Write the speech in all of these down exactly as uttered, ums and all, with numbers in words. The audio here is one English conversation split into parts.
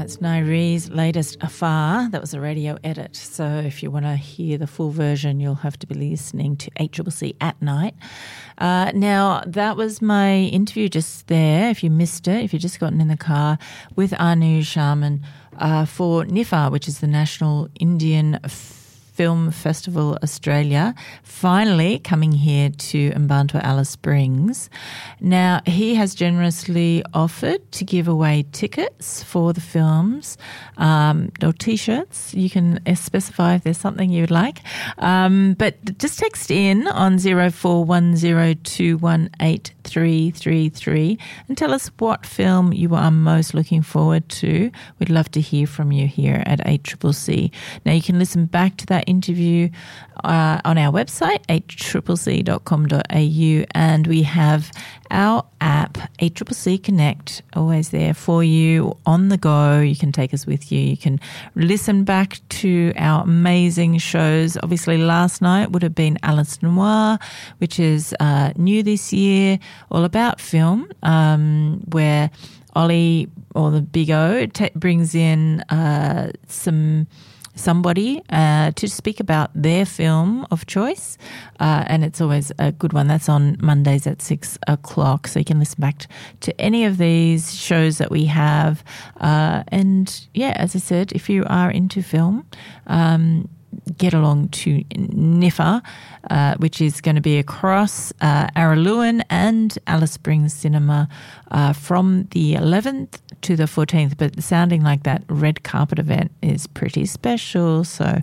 That's Naire's latest Afar. That was a radio edit. So if you want to hear the full version, you'll have to be listening to eight C C C at night. Uh, now, that was my interview just there, if you missed it, if you've just gotten in the car, with Anu Sharman uh, for NIFA, which is the National Indian Film Festival Australia, finally coming here to Mbantua Alice Springs. Now, he has generously offered to give away tickets for the films um, or T-shirts. You can specify if there's something you would like. Um, but just text in on zero four one zero two one eight three three three and tell us what film you are most looking forward to. We'd love to hear from you here at eight C C C. Now, you can listen back to that interview uh, on our website, eight c c c dot com dot a u, and we have our app, eight C C C Connect, always there for you on the go. You can take us with you. You can listen back to our amazing shows. Obviously, last night would have been Alice Noir, which is uh, new this year, all about film, um, where Ollie, or the Big O, t- brings in uh, some somebody uh, to speak about their film of choice, uh, and it's always a good one. That's on Mondays at six o'clock, so you can listen back to any of these shows that we have. Uh, and yeah, as I said, if you are into film, um, get along to NIFA, uh, which is going to be across uh, Araluen and Alice Springs Cinema uh, from the eleventh to the fourteenth, but sounding like that red carpet event is pretty special. So,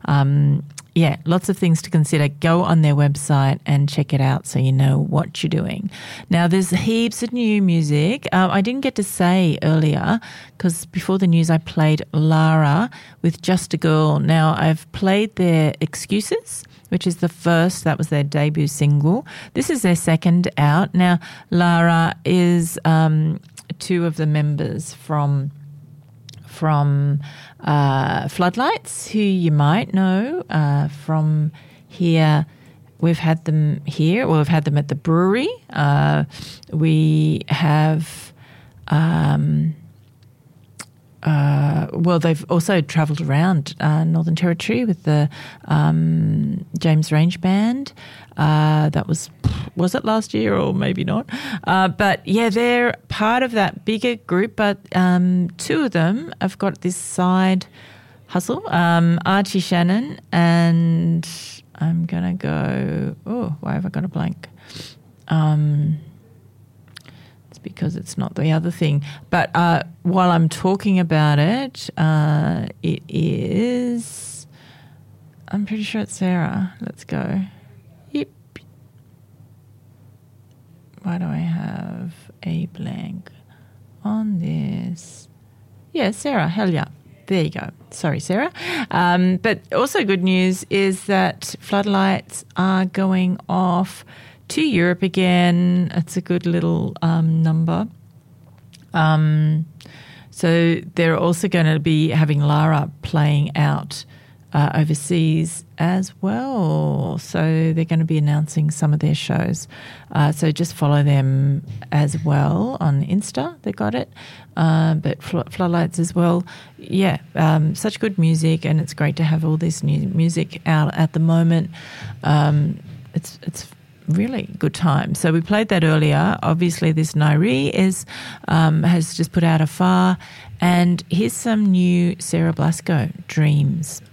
um, yeah, lots of things to consider. Go on their website and check it out so you know what you're doing. Now, there's heaps of new music. Um, I didn't get to say earlier because before the news I played Lara with Just a Girl. Now, I've played their Excuses, which is the first. That was their debut single. This is their second out. Now, Lara is um, two of the members from from uh, Floodlights, who you might know uh, from here. We've had them here. Well, we've had them at the brewery. Uh, we have... Um, Uh, well, they've also travelled around uh, Northern Territory with the um, James Range Band. Uh, that was, was it last year or maybe not? Uh, but yeah, they're part of that bigger group, but um, two of them have got this side hustle. Um, Archie Shannon and I'm going to go, oh, why have I got a blank? Um because it's not the other thing. But uh, while I'm talking about it, uh, it is, I'm pretty sure it's Sarah. Let's go. Yep. Why do I have a blank on this? Yeah, Sarah, hell yeah. There you go. Sorry, Sarah. Um, but also good news is that Floodlights are going off to Europe again. It's a good little um, number. Um, so they're also going to be having Lara playing out uh, overseas as well. So they're going to be announcing some of their shows. Uh, so just follow them as well on Insta. They got it. Uh, but Fl- Floodlights as well. Yeah, um, such good music, and it's great to have all this new music out at the moment. Um, it's it's really good time. So we played that earlier. Obviously, this Nairi is um, has just put out Afar, and here's some new Sarah Blasco, Dreams.